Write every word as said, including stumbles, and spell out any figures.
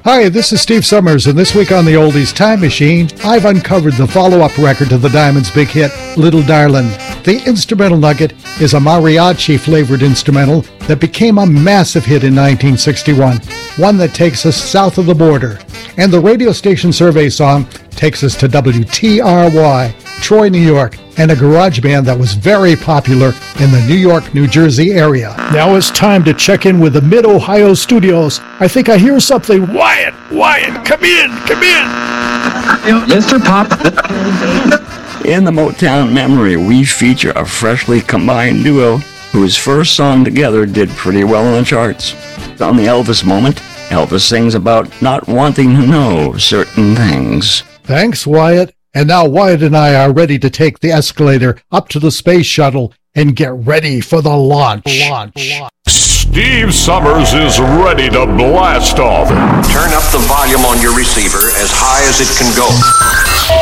Hi, this is Steve Summers, and this week on the Oldies Time Machine, I've uncovered the follow-up record to the Diamonds' big hit, Little Darlin'. The instrumental nugget is a mariachi-flavored instrumental that became a massive hit in nineteen sixty-one, one that takes us south of the border. And the radio station survey song takes us to W T R Y, Troy, New York, and a garage band that was very popular in the New York, New Jersey area. Now it's time to check in with the Mid-Ohio studios. I think I hear something. Wyatt, Wyatt, come in, come in. Mister Pop. In the Motown memory, we feature a freshly combined duo whose first song together did pretty well on the charts. On the Elvis moment, Elvis sings about not wanting to know certain things. Thanks, Wyatt. And now Wyatt and I are ready to take the escalator up to the space shuttle and get ready for the launch. launch. Steve Summers is ready to blast off. Turn up the volume on your receiver as high as it can go.